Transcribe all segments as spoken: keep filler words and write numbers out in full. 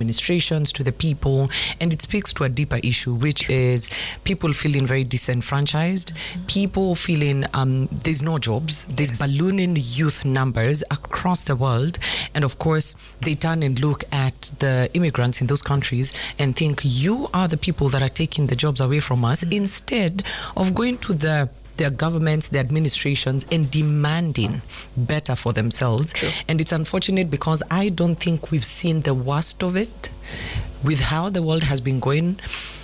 administrations, to the people, and it speaks to a deeper issue, which is people feeling very disenfranchised, mm-hmm. people feeling um, there's no jobs, there's yes. ballooning youth numbers across the world, and of course they turn and look at the immigrants in those countries and think, you are the people that are taking the jobs away from us, mm-hmm. instead of going to the their governments, their administrations, and demanding better for themselves. True. And it's unfortunate because I don't think we've seen the worst of it. With how the world has been going,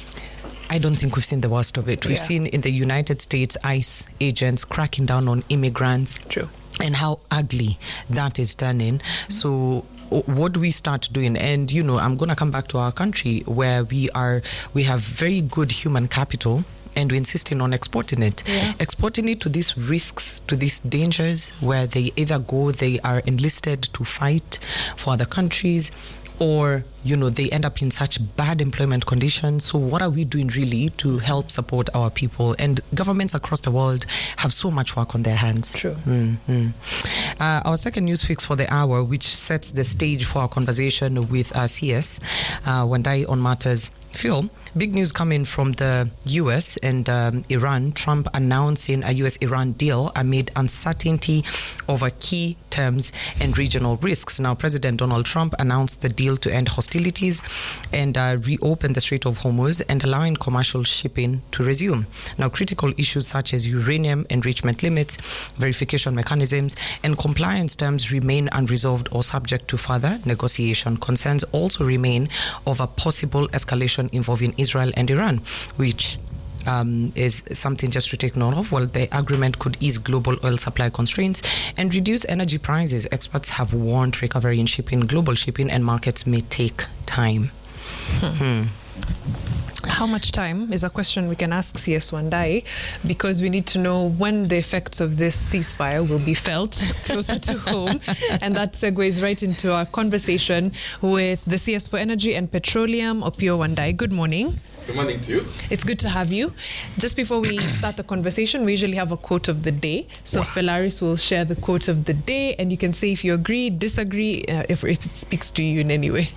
I don't think we've seen the worst of it. We've yeah. seen in the United States ICE agents cracking down on immigrants. True. And how ugly that is turning. Mm-hmm. So what do we start doing? And, you know, I'm going to come back to our country where we are, we have very good human capital, and we're insisting on exporting it. Yeah. Exporting it to these risks, to these dangers, where they either go, they are enlisted to fight for other countries, or, you know, they end up in such bad employment conditions. So what are we doing really to help support our people? And governments across the world have so much work on their hands. True. Mm-hmm. Uh, our second news fix for the hour, which sets the stage for our conversation with uh, C S uh, Wandai on matters fuel. Big news coming from the U S and um, Iran. Trump announcing a U S-Iran deal amid uncertainty over key terms and regional risks. Now, President Donald Trump announced the deal to end hostilities and uh, reopen the Strait of Hormuz and allowing commercial shipping to resume. Now, critical issues such as uranium enrichment limits, verification mechanisms, and compliance terms remain unresolved or subject to further negotiation. Concerns also remain over possible escalation involving Israel and Iran, which um, is something just to take note of. Well, the agreement could ease global oil supply constraints and reduce energy prices. Experts have warned recovery in shipping, global shipping, and markets may take time. Hmm. Hmm. How much time is a question we can ask C S Wandai, because we need to know when the effects of this ceasefire will be felt closer to home. And that segues right into our conversation with the C S for Energy and Petroleum, Opiyo Wandai. Good morning. Good morning to you. It's good to have you. Just before we start the conversation, we usually have a quote of the day. So wow. Felaris will share the quote of the day, and you can say if you agree, disagree, uh, if it speaks to you in any way.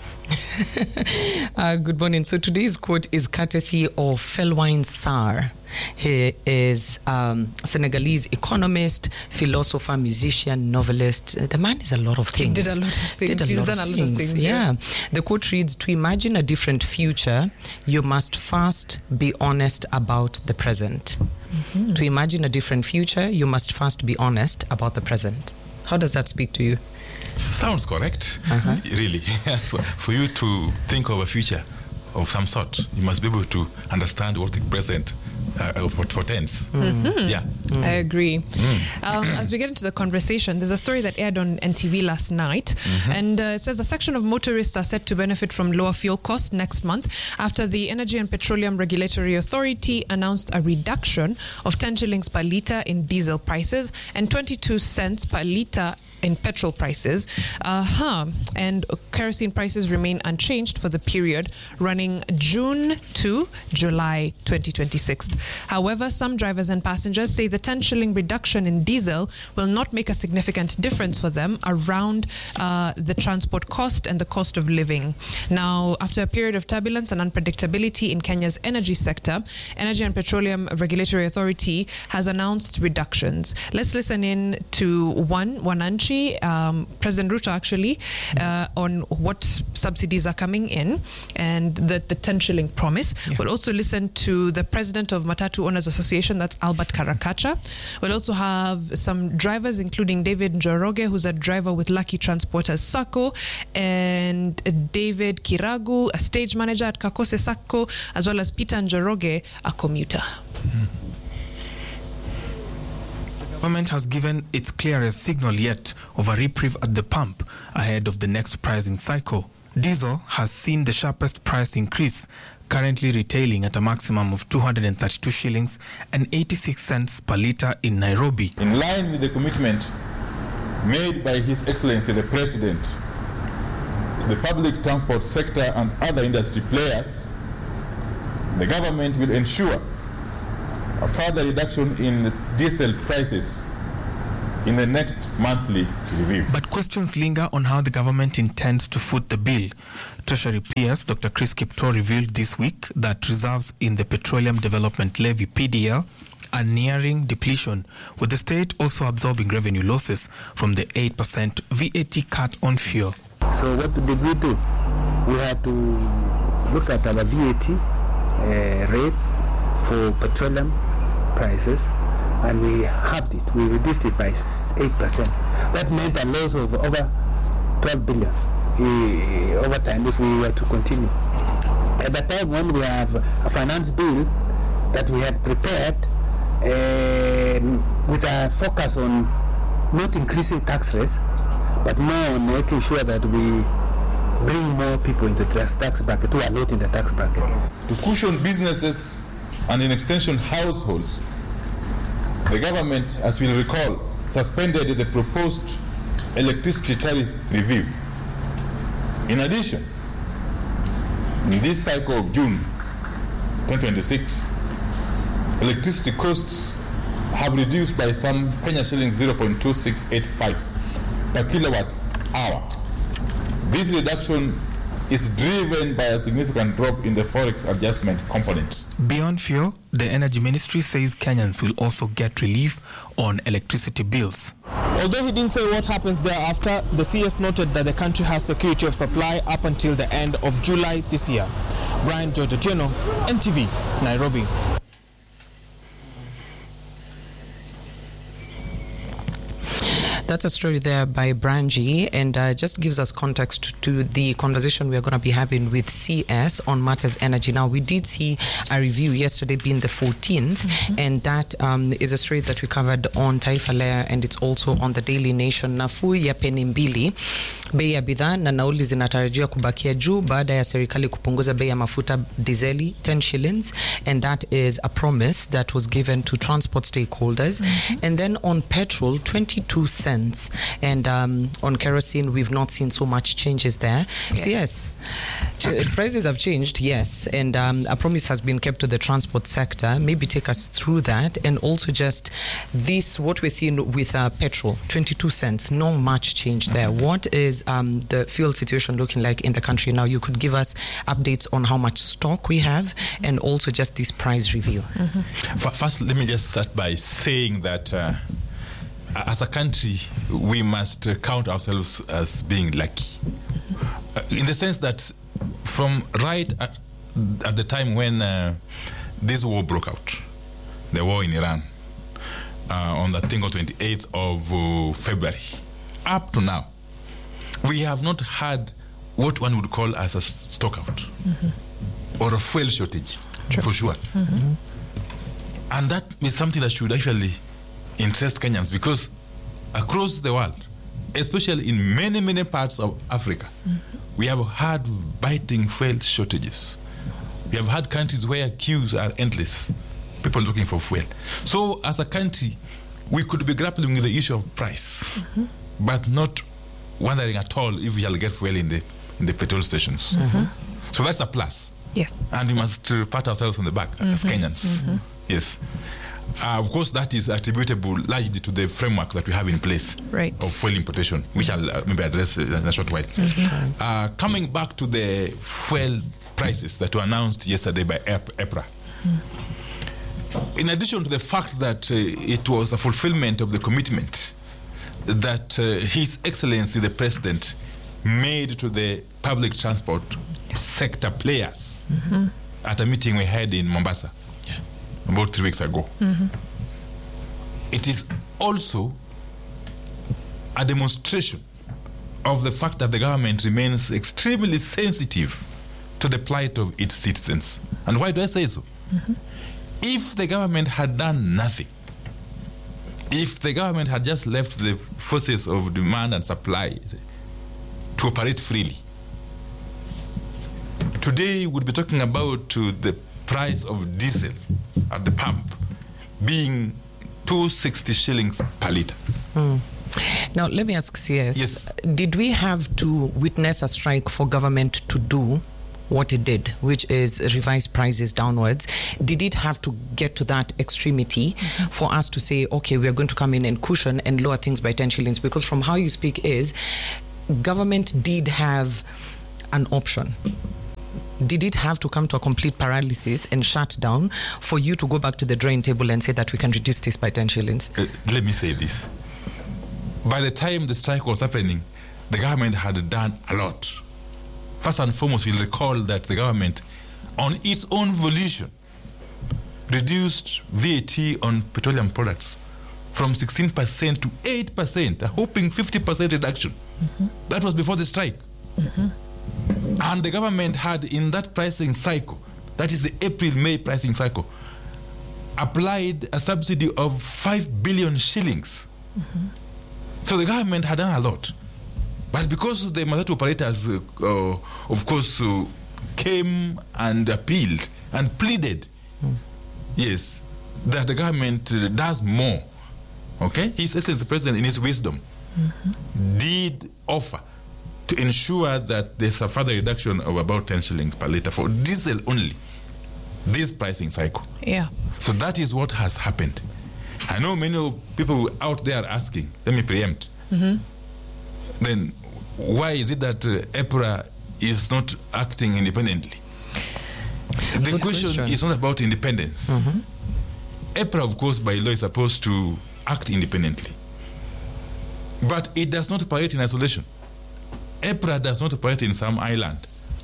uh, good morning. So today's quote is courtesy of Felwine Sarr. He is um, a Senegalese economist, philosopher, musician, novelist. The man is a lot of things. He did a lot of things. Did a He's lot done of a lot things. of things. Yeah. yeah. The quote reads, "To imagine a different future, you must first be honest about the present." Mm-hmm. To imagine a different future, you must first be honest about the present. How does that speak to you? Sounds correct. Uh-huh. Really. for, for you to think of a future of some sort, you must be able to understand what the present uh, portends. Mm-hmm. Yeah, mm. I agree. Mm. Um, as we get into the conversation, there's a story that aired on N T V last night, mm-hmm. and uh, it says a section of motorists are set to benefit from lower fuel costs next month after the Energy and Petroleum Regulatory Authority announced a reduction of ten shillings per litre in diesel prices and twenty-two cents per litre in petrol prices. Uh-huh. And kerosene prices remain unchanged for the period running June to July twenty twenty-six. However, some drivers and passengers say the ten shilling reduction in diesel will not make a significant difference for them around uh, the transport cost and the cost of living. Now, after a period of turbulence and unpredictability in Kenya's energy sector, Energy and Petroleum Regulatory Authority has announced reductions. Let's listen in to one, Wananchi, Um, President Ruto actually, uh, on what subsidies are coming in and the, the ten shilling promise. Yeah. We'll also listen to the president of Matatu Owners Association, that's Albert Karakacha. We'll also have some drivers, including David Njoroge, who's a driver with Lucky Transporters Sacco, and David Kiragu, a stage manager at Kakose Sacco, as well as Peter Njoroge, a commuter. Mm-hmm. Government has given its clearest signal yet of a reprieve at the pump ahead of the next pricing cycle. Diesel has seen the sharpest price increase, currently retailing at a maximum of two hundred thirty-two shillings and eighty-six cents per litre in Nairobi. In line with the commitment made by His Excellency the President, the public transport sector and other industry players, the government will ensure a further reduction in diesel prices in the next monthly review. But questions linger on how the government intends to foot the bill. Treasury P S Doctor Chris Kiptoo revealed this week that reserves in the Petroleum Development Levy P D L are nearing depletion, with the state also absorbing revenue losses from the eight percent V A T cut on fuel. So what did we do? We had to look at our V A T uh, rate for petroleum prices, and we halved it. We reduced it by eight percent. That meant a loss of over twelve billion uh, over time if we were to continue. At the time when we have a finance bill that we had prepared uh, with a focus on not increasing tax rates, but more on making sure that we bring more people into the tax bracket who are not in the tax bracket. To cushion businesses and in extension households, the government, as we'll recall, suspended the proposed electricity tariff review. In addition, in this cycle of June twenty twenty-six, electricity costs have reduced by some Kenya shillings zero point two six eight five per kilowatt hour. This reduction is driven by a significant drop in the forex adjustment component. Beyond fuel, the Energy Ministry says Kenyans will also get relief on electricity bills. Although he didn't say what happens thereafter, the C S noted that the country has security of supply up until the end of July this year. Brian George Otieno, N T V, Nairobi. That's a story there by Branji, and uh, just gives us context to the conversation we're going to be having with C S on matters energy. Now, we did see a review yesterday being the fourteenth, mm-hmm. and that um, is a story that we covered on Taifa Leo, and it's also on the Daily Nation. Nafuu ya peni mbili, bei ya bidhaa na nauli zinatarajiwa kubakia juu baada ya serikali kupunguza bei ya mafuta dizeli ten shillings, and that is a promise that was given to transport stakeholders. Mm-hmm. And then on petrol, twenty-two cents. And um, on kerosene, we've not seen so much changes there. Yes. So yes, ch- prices have changed, yes. And um, a promise has been kept to the transport sector. Maybe take us through that. And also just this, what we're seeing with uh, petrol, twenty-two cents, no much change there. Mm-hmm. What is um, the fuel situation looking like in the country now? You could give us updates on how much stock we have and also just this price review. Mm-hmm. First, let me just start by saying that uh, as a country, we must uh, count ourselves as being lucky. Uh, in the sense that from right at, at the time when uh, this war broke out, the war in Iran, uh, on the thing of twenty-eighth of uh, February, up to now, we have not had what one would call as a stockout, mm-hmm. or a fuel shortage, True. for sure. Mm-hmm. And that is something that should actually interest Kenyans, because across the world, especially in many, many parts of Africa, mm-hmm. we have had biting fuel shortages. We have had countries where queues are endless, people looking for fuel. So as a country, we could be grappling with the issue of price, mm-hmm. but not wondering at all if we shall get fuel in the in the petrol stations. Mm-hmm. So that's the plus. Yes. And we must uh, pat ourselves on the back mm-hmm. as Kenyans. Mm-hmm. Yes. Uh, of course, that is attributable largely to the framework that we have in place right. of fuel importation, which I'll uh, maybe address uh, in a short while. Mm-hmm. Uh, coming back to the fuel prices that were announced yesterday by EPRA, mm. in addition to the fact that uh, it was a fulfillment of the commitment that uh, His Excellency the President made to the public transport sector players mm-hmm. at a meeting we had in Mombasa about three weeks ago. Mm-hmm. It is also a demonstration of the fact that the government remains extremely sensitive to the plight of its citizens. And why do I say so? Mm-hmm. If the government had done nothing, if the government had just left the forces of demand and supply to operate freely, today we'd be talking about uh, the price of diesel at the pump being two hundred sixty shillings per litre. Mm. Now, let me ask C S, yes. did we have to witness a strike for government to do what it did, which is revise prices downwards? Did it have to get to that extremity mm-hmm. for us to say, okay, we are going to come in and cushion and lower things by ten shillings? Because from how you speak is, government did have an option. Did it have to come to a complete paralysis and shut down for you to go back to the drawing table and say that we can reduce this by ten shillings? Uh, let me say this. By the time the strike was happening, the government had done a lot. First and foremost, we'll recall that the government, on its own volition, reduced V A T on petroleum products from sixteen percent to eight percent, a whopping fifty percent reduction. Mm-hmm. That was before the strike. Mm-hmm. And the government had, in that pricing cycle, that is the April-May pricing cycle, applied a subsidy of five billion shillings. Mm-hmm. So the government had done a lot. But because the Matatu operators, uh, uh, of course, uh, came and appealed and pleaded, mm. yes, that the government uh, does more, okay? His Excellency the President, in his wisdom, mm-hmm. did offer to ensure that there's a further reduction of about ten shillings per litre for diesel only, this pricing cycle. Yeah. So that is what has happened. I know many people out there are asking, let me preempt, mm-hmm. then why is it that uh, EPRA is not acting independently? The Good question, question is not about independence. Mm-hmm. EPRA, of course, by law is supposed to act independently. But it does not operate in isolation. EPRA does not operate in some island.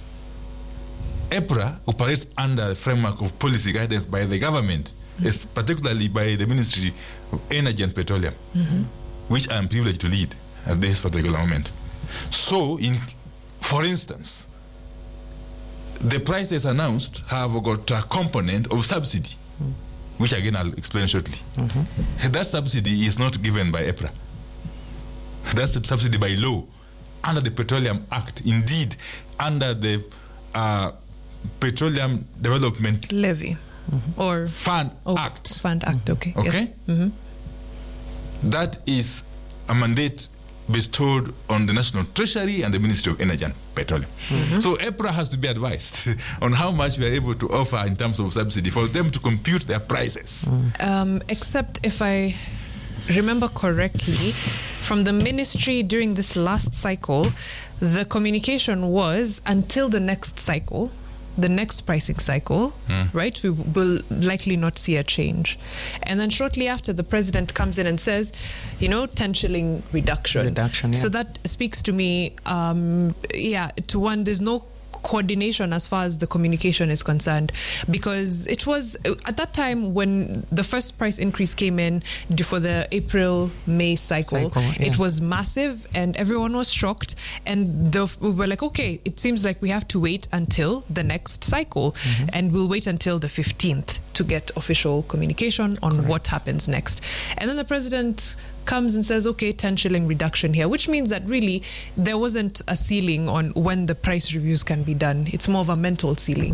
EPRA operates under the framework of policy guidance by the government, mm-hmm. particularly by the Ministry of Energy and Petroleum, mm-hmm. which I am privileged to lead at this particular moment. So, in, for instance, the prices announced have got a component of subsidy, mm-hmm. which again I'll explain shortly. Mm-hmm. That subsidy is not given by EPRA. That's the subsidy by law under the Petroleum Act. Indeed, under the uh, Petroleum Development Levy mm-hmm. or Fund oh, Act. Fund Act, okay. Okay. Yes. Mm-hmm. That is a mandate bestowed on the National Treasury and the Ministry of Energy and Petroleum. Mm-hmm. So EPRA has to be advised on how much we are able to offer in terms of subsidy for them to compute their prices. Mm. Um, except if I remember correctly, from the ministry during this last cycle, the communication was until the next cycle, the next pricing cycle, mm. right, we will likely not see a change. And then shortly after, the president comes in and says, you know, ten shilling reduction. Reduction, yeah. So that speaks to me, um, yeah, to one, there's no coordination as far as the communication is concerned, because it was at that time when the first price increase came in for the April-May cycle, cycle yeah. it was massive and everyone was shocked, and the, we were like, okay, it seems like we have to wait until the next cycle, mm-hmm. and we'll wait until the fifteenth to get official communication on Correct. What happens next. And then the president comes and says, okay, ten shilling reduction here, which means that really there wasn't a ceiling on when the price reviews can be done. It's more of a mental ceiling.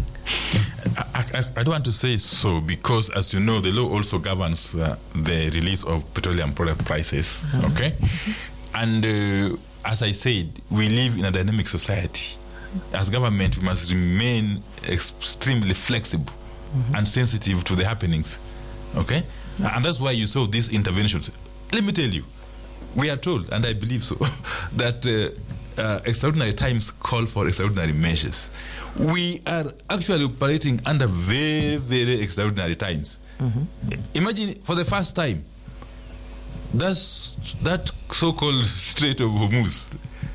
I, I, I don't want to say so because, as you know, the law also governs uh, the release of petroleum product prices, mm-hmm. okay? Mm-hmm. And uh, as I said, we live in a dynamic society. As government, we must remain extremely flexible mm-hmm. and sensitive to the happenings, okay? Mm-hmm. And that's why you saw these interventions. Let me tell you, we are told, and I believe so, that uh, uh, extraordinary times call for extraordinary measures. We are actually operating under very, very extraordinary times. Mm-hmm. Imagine, for the first time, that's, that so-called Strait of Hormuz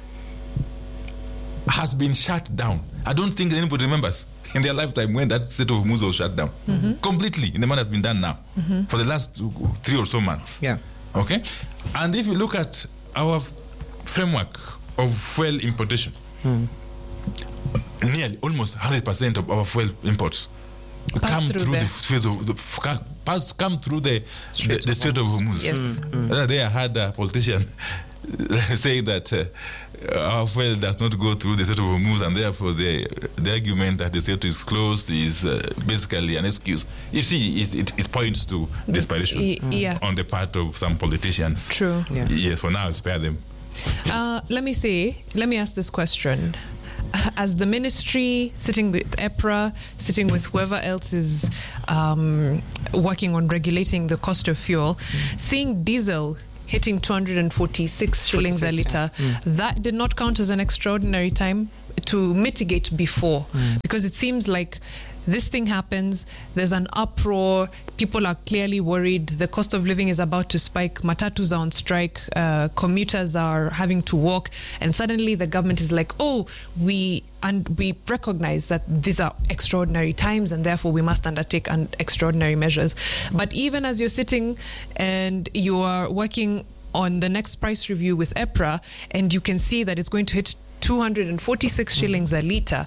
has been shut down. I don't think anybody remembers in their lifetime when that Strait of Hormuz was shut down. Mm-hmm. Completely, in the manner that's been done now, mm-hmm. for the last three or so months. Yeah. Okay, and if you look at our f- framework of fuel importation, mm. nearly almost one hundred percent of our fuel imports pass come through, through the, phase of the pass come through the Strait the, the Strait of Hormuz. Yes. Mm. Mm. They had a politician saying that uh, our fuel does not go through the Strait of Hormuz, and therefore the the argument that the Strait is closed is uh, basically an excuse. You see, it, it, it points to desperation mm. yeah. on the part of some politicians. True. Yeah. Yes, for now, spare them. Uh, let me say, let me ask this question. as the ministry, sitting with EPRA, sitting with whoever else is um, working on regulating the cost of fuel, mm. seeing diesel hitting two hundred forty-six shillings a litre, yeah. mm. that did not count as an extraordinary time to mitigate before, mm. because it seems like this thing happens, there's an uproar, people are clearly worried, the cost of living is about to spike, matatus are on strike, uh, commuters are having to walk, and suddenly the government is like, oh, we and we recognize that these are extraordinary times and therefore we must undertake un- extraordinary measures. But even as you're sitting and you are working on the next price review with EPRA and you can see that it's going to hit two hundred forty-six shillings a litre,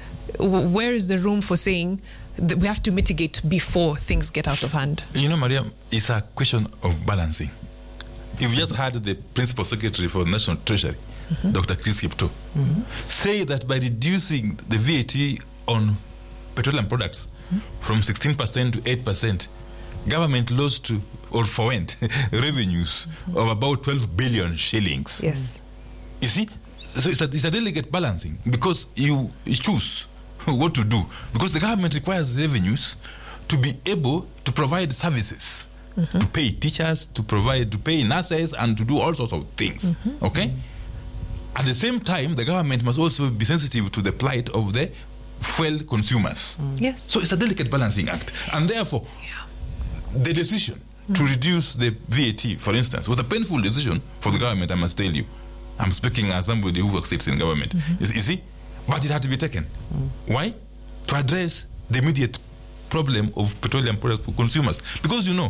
where is the room for saying that we have to mitigate before things get out of hand? You know, Maria, it's a question of balancing. You've just heard the Principal Secretary for the National Treasury, mm-hmm. Doctor Chris Kipto, mm-hmm. say that by reducing the V A T on petroleum products mm-hmm. from sixteen percent to eight percent, government lost to, or forwent revenues mm-hmm. of about twelve billion shillings. Yes. You see? So it's a, it's a delicate balancing because you, you choose what to do, because the government requires revenues to be able to provide services, mm-hmm. to pay teachers, to provide, to pay nurses, and to do all sorts of things. Mm-hmm. Okay? Mm-hmm. At the same time, the government must also be sensitive to the plight of the fuel consumers. Mm. Yes. So it's a delicate balancing act, and therefore, yeah. the decision mm. to reduce the V A T, for instance, was a painful decision for the government. I must tell you. I'm speaking as somebody who works in government. Mm-hmm. You, you see? But it had to be taken. Mm. Why? To address the immediate problem of petroleum products for consumers. Because, you know,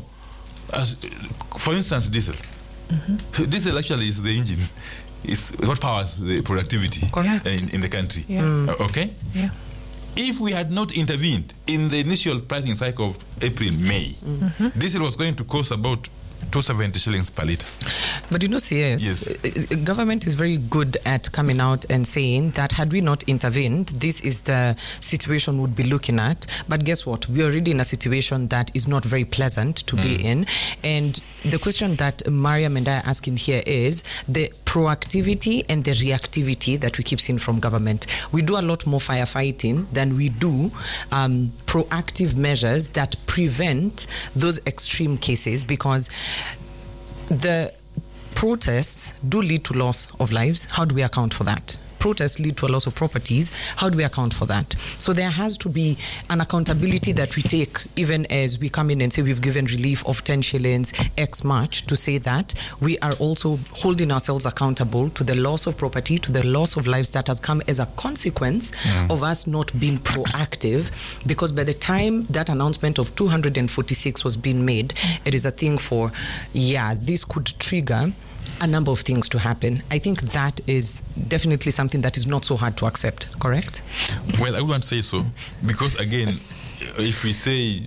as for instance, diesel. Mm-hmm. Diesel actually is the engine. It's what powers the productivity in, in the country. Yeah. Mm. Uh, okay? Yeah. If we had not intervened in the initial pricing cycle of April, May, mm-hmm. diesel was going to cost about two hundred seventy shillings per litre. But you know, C S, yes. government is very good at coming out and saying that had we not intervened, this is the situation we'd be looking at. But guess what? We're already in a situation that is not very pleasant to mm. be in. And the question that Mariam and I are asking here is the proactivity and the reactivity that we keep seeing from government. We do a lot more firefighting than we do um, proactive measures that prevent those extreme cases, because the protests do lead to loss of lives. How do we account for that? Protests lead to a loss of properties. How do we account for that? So there has to be an accountability that we take, even as we come in and say we've given relief of ten shillings X much, to say that we are also holding ourselves accountable to the loss of property, to the loss of lives that has come as a consequence yeah. of us not being proactive. Because by the time that announcement of two hundred forty-six was being made, it is a thing for, yeah, this could trigger a number of things to happen. I think that is definitely something that is not so hard to accept, correct? Well, I wouldn't say so, because again, if we say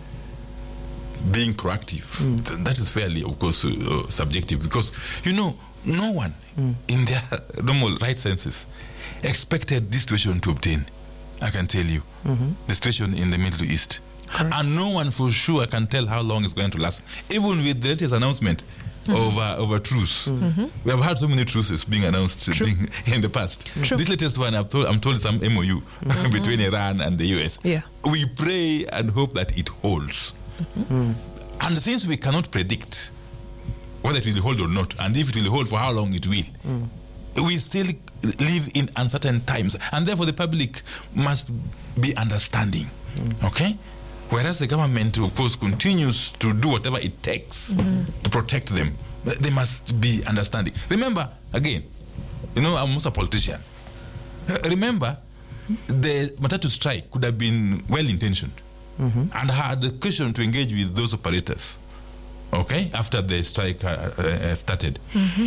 being proactive, mm. th- that is fairly, of course, uh, subjective, because, you know, no one mm. in their normal right senses expected this situation to obtain, I can tell you, mm-hmm. the situation in the Middle East. Correct. And no one for sure can tell how long it's going to last. Even with the latest announcement Mm-hmm. over over truce. Mm-hmm. We have had so many truces being announced being in the past. True. This latest one, I'm told, I'm told some M O U mm-hmm. between Iran and the U S. Yeah. We pray and hope that it holds. Mm-hmm. And since we cannot predict whether it will hold or not, and if it will hold, for how long it will, mm. we still live in uncertain times. And therefore the public must be understanding. Mm. Okay? Whereas the government, of course, continues to do whatever it takes mm-hmm. to protect them. They must be understanding. Remember, again, you know, I'm also a politician. Remember, the Matatu strike could have been well-intentioned mm-hmm. and had the occasion to engage with those operators, okay, after the strike uh, uh, started. Mm-hmm.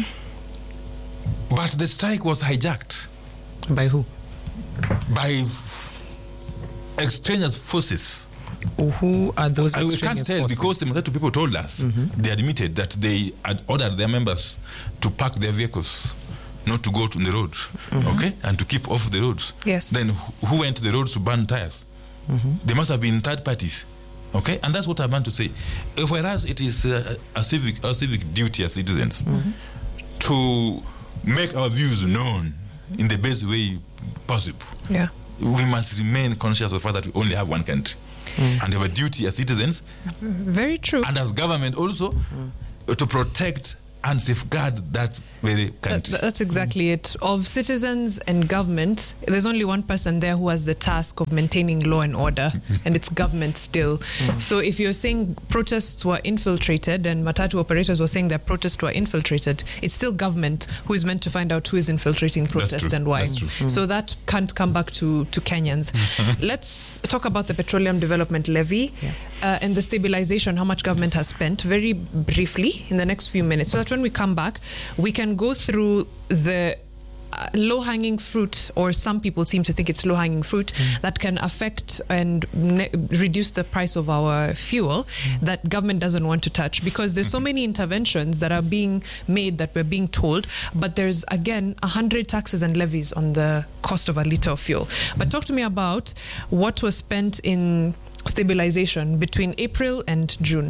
But the strike was hijacked. By who? By f- extraneous forces. Who are those? I can't tell forces? Because the Matatu people told us, mm-hmm. they admitted that they had ordered their members to park their vehicles, not to go to the road, mm-hmm. okay, and to keep off the roads. Yes. Then who went to the roads to burn tires? Mm-hmm. They must have been third parties, okay, and that's what I want to say. Whereas it is uh, a civic, a civic duty as citizens mm-hmm. to make our views known in the best way possible. Yeah. We must remain conscious of the fact that we only have one country. Mm. And we have a duty as citizens. Very true. And as government also mm. to protect and safeguard that very country. That, that's exactly mm. it. Of citizens and government, there's only one person there who has the task of maintaining law and order, and it's government still. Mm. So if you're saying protests were infiltrated and Matatu operators were saying that protests were infiltrated, it's still government who is meant to find out who is infiltrating protests and why. Mm. So that can't come back to, to Kenyans. Let's talk about the Petroleum Development Levy yeah. uh, and the stabilization, how much government has spent, very briefly in the next few minutes. So that when we come back, we can go through the uh, low-hanging fruit, or some people seem to think it's low-hanging fruit, mm. that can affect and ne- reduce the price of our fuel mm. that government doesn't want to touch, because there's so many interventions that are being made that we're being told, but there's, again, one hundred taxes and levies on the cost of a litre of fuel. But talk to me about what was spent in stabilization between April and June.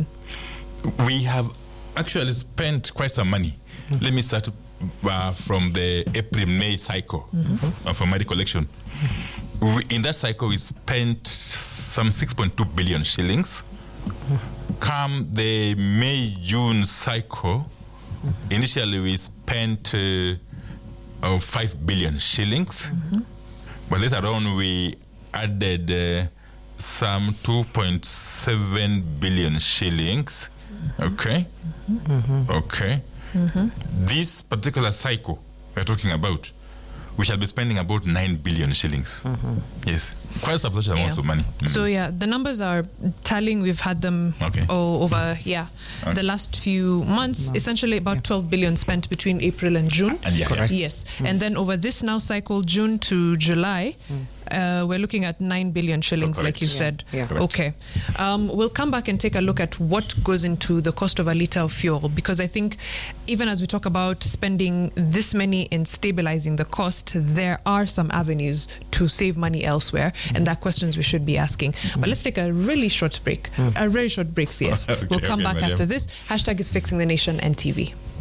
We have actually spent quite some money. Mm-hmm. Let me start uh, from the April-May cycle, mm-hmm. uh, from my recollection. Mm-hmm. We, in that cycle, we spent some six point two billion shillings. Mm-hmm. Come the May-June cycle, mm-hmm. initially we spent uh, uh, five billion shillings. Mm-hmm. But later on, we added uh, some two point seven billion shillings. Okay. Mm-hmm. Okay. Mm-hmm. This particular cycle we're talking about, we shall be spending about nine billion shillings. Mm-hmm. Yes. Quite substantial yeah. amounts of money. Mm-hmm. So, yeah, the numbers are tallying. We've had them okay. oh, over, yeah, okay. the last few months. months. Essentially about yeah. twelve billion spent between April and June. And yeah, Correct. Yes. Mm. And then over this now cycle, June to July, mm. Uh, we're looking at nine billion shillings, oh, like you yeah. said. Yeah. Okay. Um, we'll come back and take a look at what goes into the cost of a litre of fuel, because I think even as we talk about spending this money in stabilizing the cost, there are some avenues to save money elsewhere, mm-hmm. and that questions we should be asking. Mm-hmm. But let's take a really short break. Mm. A very short break, yes. Okay, we'll come okay, back Mariam. After this. Hashtag is Fixing the Nation N T V.